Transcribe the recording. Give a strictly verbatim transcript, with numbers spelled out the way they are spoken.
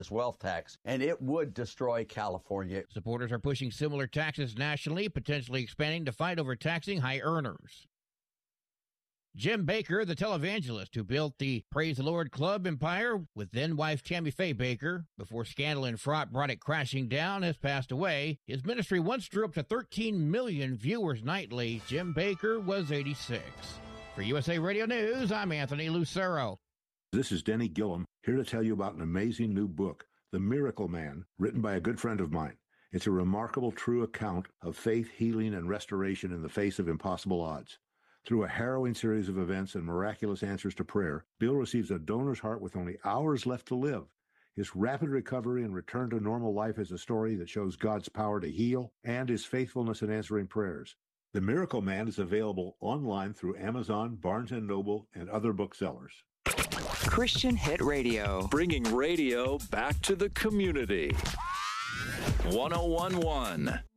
wealth tax, and it would destroy California. Supporters are pushing similar taxes nationally, potentially expanding to fight over taxing high earners. Jim Bakker, the televangelist who built the Praise the Lord Club empire with then-wife Tammy Faye Bakker, before scandal and fraud brought it crashing down, has passed away. His ministry once drew up to thirteen million viewers nightly. Jim Bakker was eighty-six. For U S A Radio News, I'm Anthony Lucero. This is Denny Gillum, here to tell you about an amazing new book, The Miracle Man, written by a good friend of mine. It's a remarkable, true account of faith, healing, and restoration in the face of impossible odds. Through a harrowing series of events and miraculous answers to prayer, Bill receives a donor's heart with only hours left to live. His rapid recovery and return to normal life is a story that shows God's power to heal and his faithfulness in answering prayers. The Miracle Man is available online through Amazon, Barnes and Noble, and other booksellers. Christian Hit Radio. Bringing radio back to the community. one oh one point one